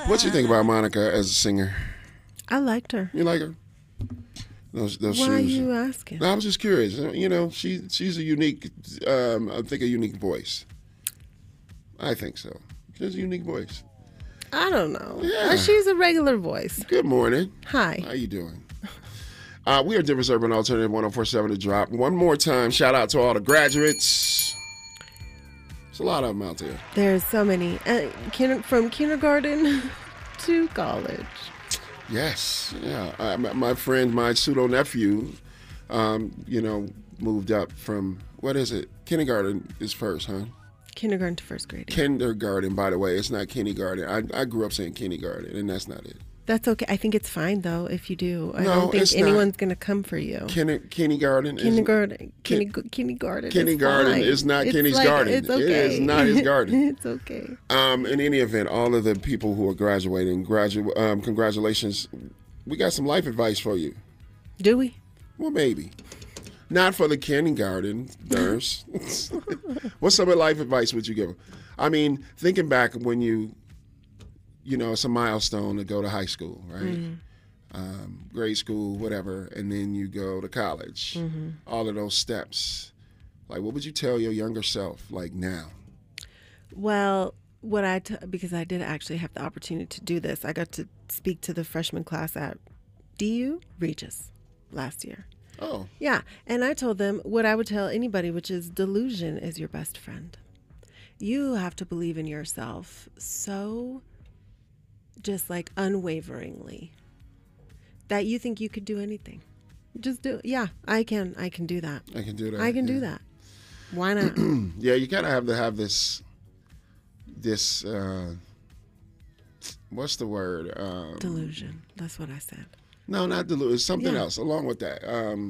What you think about Monica as a singer? I liked her. You like her? Those Why shoes. are you asking? No, I was just curious. You know, she's a unique. I think a unique voice. I think so. She has a unique voice. I don't know. Yeah. She's a regular voice. Good morning. Hi. How you doing? We are Denver's Urban Alternative 104.7 The Drop. One more time, shout out to all the graduates. There's a lot of them out there. There's so many. From kindergarten to college. Yes. Yeah. My friend, my pseudo-nephew, moved up from, what is it? Kindergarten is first, huh? Kindergarten to first grade. Kindergarten, by the way. It's not kindergarten. I grew up saying kindergarten, and that's not it. That's okay. I think it's fine, though, if you do. I No, don't think it's anyone's going to come for you. Kindergarten. Kindergarten. Kindergarten is not Kenny's garden. It's okay. It is not his garden. It's okay. In any event, all of the people who are graduating, congratulations. We got some life advice for you. Do we? Well, maybe. Not for the kindergarten nurse. What some of life advice would you give them? I mean, thinking back when it's a milestone to go to high school, right? Mm-hmm. Grade school, whatever, and then you go to college. Mm-hmm. All of those steps. Like, what would you tell your younger self, like now? Well, because I did actually have the opportunity to do this, I got to speak to the freshman class at DU Regis last year. Oh. Yeah, and I told them what I would tell anybody, which is delusion is your best friend. You have to believe in yourself so just like unwaveringly that you think you could do anything. Just do it. Yeah, I can do that. I can do that. I can do that. Why not? Yeah, you gotta have this what's the word? Delusion. That's what I said. No, not delusion. It's something else along with that.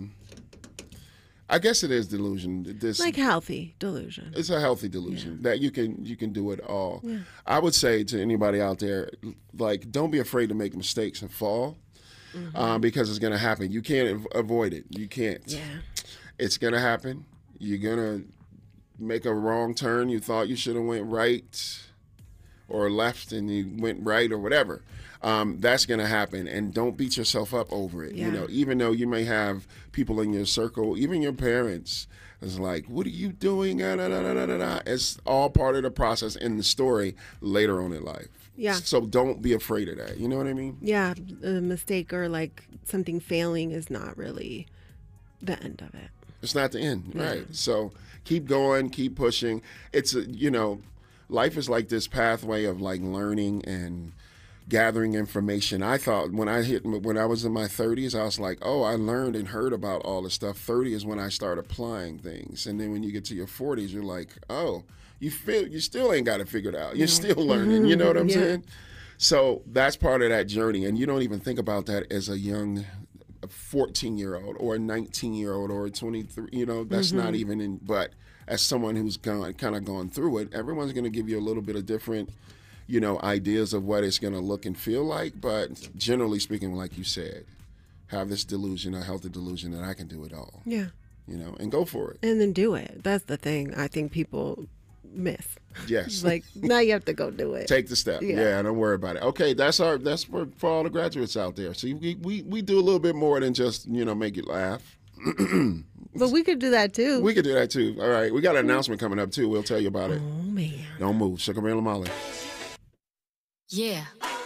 I guess it is delusion. Like healthy delusion. It's a healthy delusion that you can do it all. Yeah. I would say to anybody out there, like, don't be afraid to make mistakes and fall, because it's going to happen. You can't avoid it. You can't. Yeah. It's going to happen. You're going to make a wrong turn. You thought you should have went right or left and you went right or whatever. That's going to happen, and don't beat yourself up over it. Yeah. Even though you may have people in your circle, even your parents, is like, what are you doing? It's all part of the process in the story later on in life. Yeah. So don't be afraid of that. You know what I mean? Yeah, a mistake or like something failing is not really the end of it. It's not the end, right? So keep going, keep pushing. It's life is like this pathway of like learning and gathering information. I thought when I was in my 30s, I was like, oh, I learned and heard about all this stuff. 30 is when I start applying things. And then when you get to your 40s, you're like, oh, you still ain't got it figured out. You're still learning. You know what I'm saying? So that's part of that journey. And you don't even think about that as a young 14-year-old or a 19-year-old or a 23, that's not even but as someone who's kind of gone through it, everyone's going to give you a little bit of different ideas of what it's going to look and feel like. But generally speaking, like you said, have this delusion, a healthy delusion that I can do it all. Yeah. And go for it. And then do it. That's the thing I think people miss. Yes. Like, now you have to go do it. Take the step. Yeah, don't worry about it. Okay, that's for all the graduates out there. So we do a little bit more than just, make you laugh. But we could do that too. We could do that too. All right. We got an announcement coming up too. We'll tell you about it. Oh, man. Don't move. Sugar Ray LaMolly. Yeah.